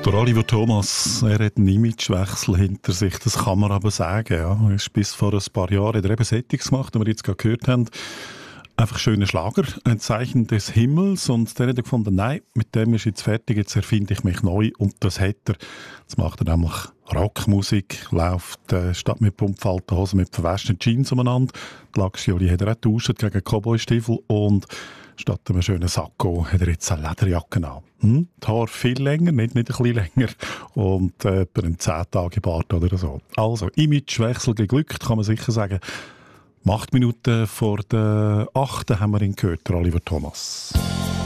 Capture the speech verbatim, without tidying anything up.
Der Oliver Thomas, er hat einen Imagewechsel hinter sich, das kann man aber sagen. Ja. Er ist bis vor ein paar Jahren eben Settings gemacht, die wir jetzt gerade gehört haben. Einfach schöner Schlager, ein Zeichen des Himmels. Und der hat gefunden, nein, mit dem ist jetzt fertig, jetzt erfinde ich mich neu. Und das hat er. Jetzt macht er nämlich Rockmusik, läuft äh, statt mit pumpfalten Hosen mit verwaschenen Jeans umeinander. Die Lackschioli hat er auch getauscht gegen Cowboystiefel und statt einem schönen Sakko hat er jetzt eine Lederjacke an. Hm? Die Haare viel länger, nicht, nicht ein bisschen länger. Und äh, etwa einen zehn Tage Bart oder so. Also, Imagewechsel geglückt, kann man sicher sagen. Acht Minuten vor der achten haben wir ihn gehört, der Oliver Thomas.